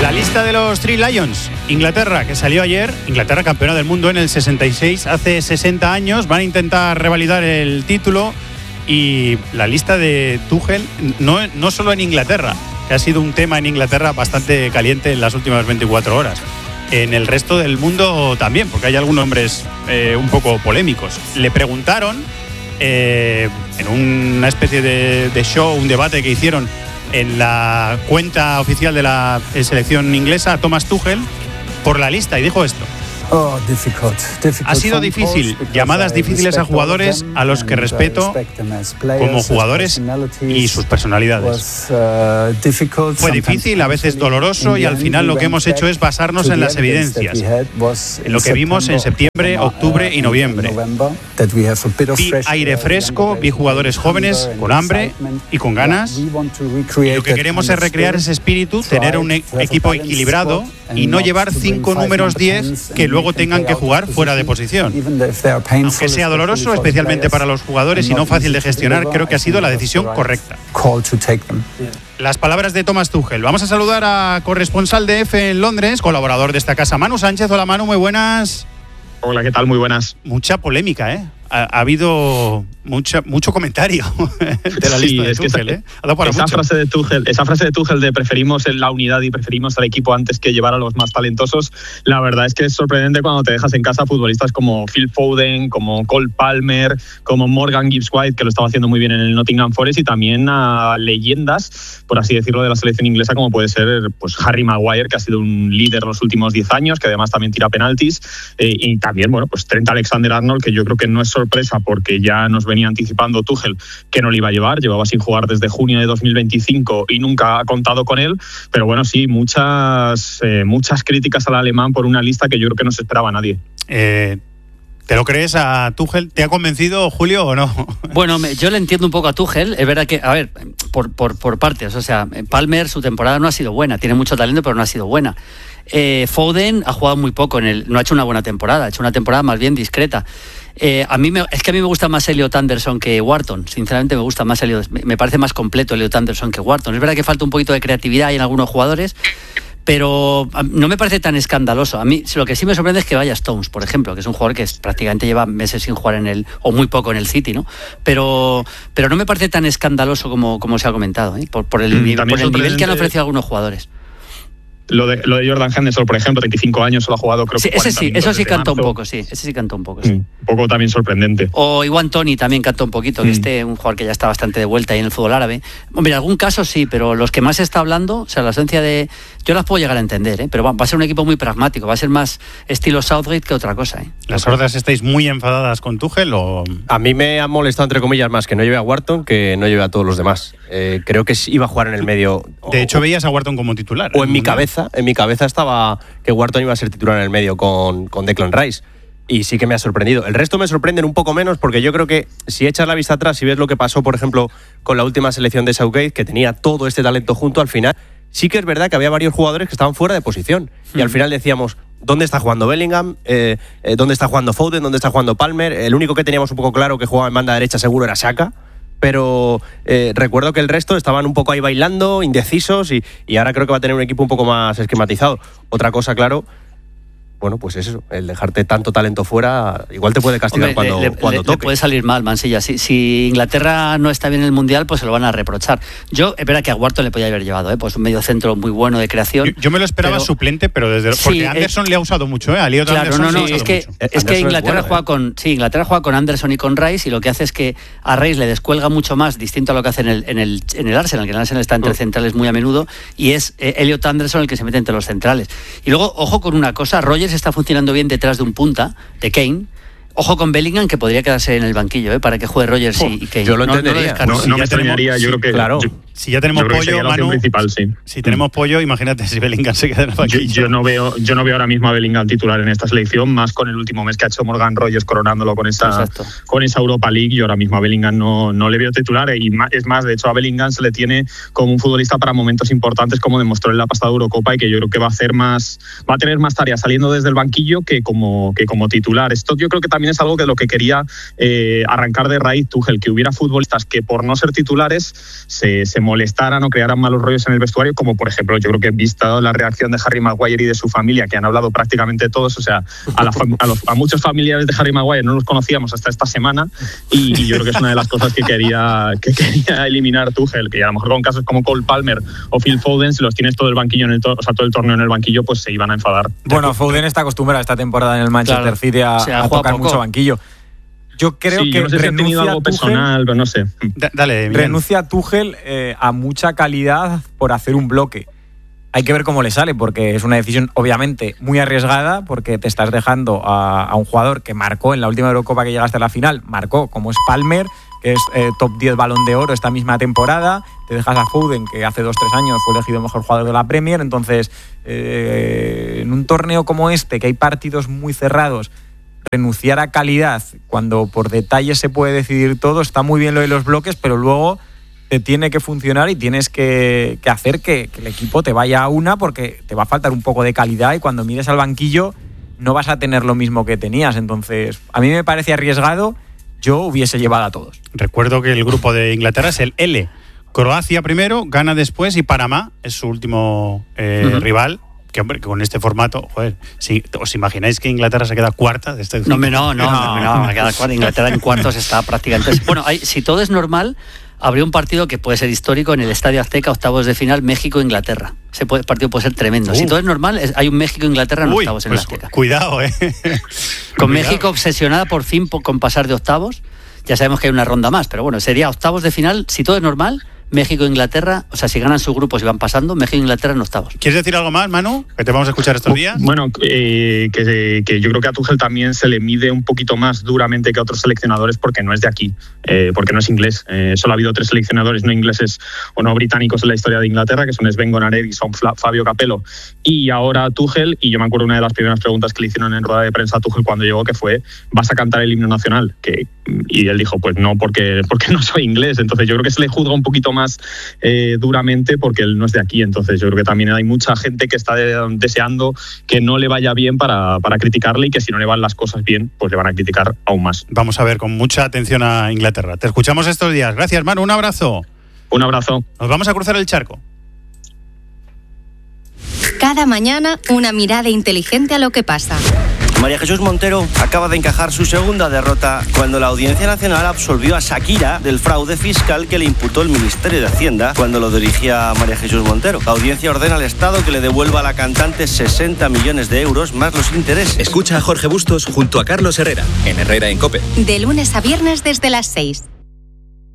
La lista de los Three Lions. Inglaterra, que salió ayer. Inglaterra campeona del mundo en el 66, hace 60 años. Van a intentar revalidar el título. Y la lista de Tuchel, no solo en Inglaterra, que ha sido un tema en Inglaterra bastante caliente en las últimas 24 horas. En el resto del mundo también, porque hay algunos nombres un poco polémicos. Le preguntaron en una especie de show, un debate que hicieron en la cuenta oficial de la selección inglesa a Thomas Tuchel por la lista y dijo esto. Ha sido difícil, llamadas difíciles a jugadores a los que respeto como jugadores y sus personalidades. Fue difícil, a veces doloroso, y al final lo que hemos hecho es basarnos en las evidencias, en lo que vimos en septiembre, octubre y noviembre. Vi aire fresco, vi jugadores jóvenes con hambre y con ganas, y lo que queremos es recrear ese espíritu, tener un equipo equilibrado y no llevar 5 números 10 que luego tengan que jugar fuera de posición. Aunque sea doloroso, especialmente para los jugadores, y no fácil de gestionar, creo que ha sido la decisión correcta. Las palabras de Thomas Tuchel. Vamos a saludar a corresponsal de EFE en Londres, colaborador de esta casa, Manu Sánchez. Hola, Manu, muy buenas. Hola, ¿qué tal? Muy buenas. Mucha polémica, ¿eh? Ha habido mucho comentario de la lista de Tuchel, esa frase de Tuchel de preferimos la unidad y preferimos al equipo antes que llevar a los más talentosos, la verdad es que es sorprendente cuando te dejas en casa futbolistas como Phil Foden, como Cole Palmer, como Morgan Gibbs-White, que lo estaba haciendo muy bien en el Nottingham Forest, y también a leyendas, por así decirlo, de la selección inglesa, como puede ser pues Harry Maguire, que ha sido un líder los últimos 10 años, que además también tira penaltis, y también, bueno, pues Trent Alexander-Arnold, que yo creo que no es sorpresa porque ya nos venía anticipando Tuchel que no le iba a llevaba sin jugar desde junio de 2025 y nunca ha contado con él, pero bueno, sí, muchas críticas al alemán por una lista que yo creo que no se esperaba a nadie. ¿Te lo crees a Tuchel? ¿Te ha convencido, Julio, o no? Bueno, yo le entiendo un poco a Tuchel. Es verdad que, a ver, por partes, o sea, Palmer, su temporada no ha sido buena, tiene mucho talento, pero no ha sido buena. Foden ha jugado muy poco no ha hecho una buena temporada, ha hecho una temporada más bien discreta. A mí me gusta más Elliot Anderson que Wharton. Sinceramente me gusta más me parece más completo Elliot Anderson que Wharton. Es verdad que falta un poquito de creatividad en algunos jugadores, pero no me parece tan escandaloso. A mí lo que sí me sorprende es que vaya Stones, por ejemplo, que es un jugador que prácticamente lleva meses sin jugar o muy poco en el City, ¿no? Pero no me parece tan escandaloso como se ha comentado, ¿eh? por el nivel que han ofrecido algunos jugadores. Lo de Jordan Henderson, por ejemplo, 35 años, solo ha jugado, creo que 40 minutos. Eso sí canta un poco, sí. Ese sí canta un poco, sí. Un poco también sorprendente. O Iwan Toney también canta un poquito, que un jugador que ya está bastante de vuelta ahí en el fútbol árabe. Hombre, en algún caso sí, pero los que más se está hablando, o sea, la ausencia de... Yo las puedo llegar a entender, pero va a ser un equipo muy pragmático, va a ser más estilo Southgate que otra cosa, ¿eh? ¿Las hordas estáis muy enfadadas con Tuchel o...? A mí me ha molestado, entre comillas, más que no lleve a Wharton que no lleve a todos los demás. Creo que iba a jugar en el medio... De hecho, veías a Wharton como titular. O en mi cabeza estaba que Wharton iba a ser titular en el medio con Declan Rice. Y sí que me ha sorprendido. El resto me sorprenden un poco menos porque yo creo que si echas la vista atrás y ves lo que pasó, por ejemplo, con la última selección de Southgate, que tenía todo este talento junto, al final sí que es verdad que había varios jugadores que estaban fuera de posición. Y al final decíamos, ¿dónde está jugando Bellingham? ¿Dónde está jugando Foden? ¿Dónde está jugando Palmer? El único que teníamos un poco claro que jugaba en banda derecha seguro era Xhaka. Pero recuerdo que el resto estaban un poco ahí bailando, indecisos, y ahora creo que va a tener un equipo un poco más esquematizado. Otra cosa, claro, bueno, pues es eso, el dejarte tanto talento fuera, igual te puede castigar. Hombre, cuando toque. Le puede salir mal, Mansilla. Si Inglaterra no está bien en el Mundial, pues se lo van a reprochar. Yo, es verdad que a Wharton le podía haber llevado, pues un medio centro muy bueno de creación. Yo me lo esperaba suplente, pero porque Anderson le ha usado mucho, a Elliot Anderson. Claro, es que Inglaterra juega con Anderson y con Rice, y lo que hace es que a Rice le descuelga mucho más, distinto a lo que hace en el Arsenal, que el Arsenal está entre centrales muy a menudo, y es Elliot Anderson el que se mete entre los centrales. Y luego, ojo con una cosa, Rodgers está funcionando bien detrás de un punta, de Kane. Ojo con Bellingham, que podría quedarse en el banquillo, para que juegue Rodgers y Kane. Yo lo entendería. No me extrañaría, yo creo que... Claro. Si ya tenemos pollo, Manu, si tenemos pollo, imagínate si Bellingham se queda en el banquillo. Yo no veo ahora mismo a Bellingham titular en esta selección, más con el último mes que ha hecho Morgan Rogers coronándolo con esa Europa League. Yo ahora mismo a Bellingham no le veo titular, y es más, de hecho a Bellingham se le tiene como un futbolista para momentos importantes, como demostró en la pasada Eurocopa, y que yo creo que va a tener más tareas saliendo desde el banquillo que como titular. Esto yo creo que también es algo de lo que quería arrancar de raíz Tuchel, que hubiera futbolistas que por no ser titulares se molestaran o crearan malos rollos en el vestuario, como por ejemplo, yo creo que he visto la reacción de Harry Maguire y de su familia, que han hablado prácticamente todos, o sea, a muchos familiares de Harry Maguire no los conocíamos hasta esta semana, y yo creo que es una de las cosas que quería eliminar Tuchel, que a lo mejor con casos como Cole Palmer o Phil Foden, si los tienes todo el banquillo todo el torneo en el banquillo, pues se iban a enfadar. Bueno, Foden está acostumbrado esta temporada en el Manchester City a tocar mucho banquillo. Yo creo que no sé si ha tenido algo personal, pero no sé. Dale, Miguel. Renuncia Tuchel a mucha calidad por hacer un bloque. Hay que ver cómo le sale, porque es una decisión obviamente muy arriesgada, porque te estás dejando a un jugador que marcó en la última Eurocopa que llegaste a la final, marcó como es Palmer, que es top 10 Balón de Oro esta misma temporada. Te dejas a Foden, que hace 2-3 años fue elegido mejor jugador de la Premier. Entonces, en un torneo como este, que hay partidos muy cerrados, renunciar a calidad cuando por detalles se puede decidir todo, está muy bien lo de los bloques, pero luego te tiene que funcionar y tienes que hacer que el equipo te vaya a una, porque te va a faltar un poco de calidad y cuando mires al banquillo no vas a tener lo mismo que tenías. Entonces, a mí me parece arriesgado. Yo hubiese llevado a todos. Recuerdo que el grupo de Inglaterra es el L. Croacia primero, Ghana después y Panamá es su último rival. Que hombre, que con este formato, joder, si ¿os imagináis que Inglaterra se queda cuarta de este grupo? No, me queda cuarta. Inglaterra en cuartos está prácticamente... Bueno, si todo es normal, habría un partido que puede ser histórico en el Estadio Azteca, octavos de final, México-Inglaterra. Ese partido puede ser tremendo. Si todo es normal, hay un México-Inglaterra en octavos en el Azteca. Cuidado, Con México obsesionada por fin con pasar de octavos. Ya sabemos que hay una ronda más, pero bueno, sería octavos de final, si todo es normal... México-Inglaterra, o sea, si ganan sus grupos y van pasando, México-Inglaterra en octavos. ¿Quieres decir algo más, Manu? Que te vamos a escuchar estos días. Bueno, que yo creo que a Tuchel también se le mide un poquito más duramente que a otros seleccionadores porque no es de aquí, porque no es inglés. Solo ha habido 3 seleccionadores no ingleses o no británicos en la historia de Inglaterra, que son Sven Goran Eriksson, Fabio Capello y ahora Tuchel. Y yo me acuerdo una de las primeras preguntas que le hicieron en rueda de prensa a Tuchel cuando llegó, que fue: ¿vas a cantar el himno nacional? Y él dijo, pues no, porque no soy inglés. Entonces yo creo que se le juzga un poquito más duramente porque él no es de aquí. Entonces yo creo que también hay mucha gente que está deseando que no le vaya bien para criticarle, y que si no le van las cosas bien, pues le van a criticar aún más. Vamos a ver con mucha atención a Inglaterra. Te escuchamos estos días. Gracias, Manu. Un abrazo. Un abrazo. Nos vamos a cruzar el charco. Cada mañana una mirada inteligente a lo que pasa. María Jesús Montero acaba de encajar su segunda derrota cuando la Audiencia Nacional absolvió a Shakira del fraude fiscal que le imputó el Ministerio de Hacienda cuando lo dirigía María Jesús Montero. La audiencia ordena al Estado que le devuelva a la cantante 60 millones de euros más los intereses. Escucha a Jorge Bustos junto a Carlos Herrera en Herrera en COPE. De lunes a viernes desde las 6.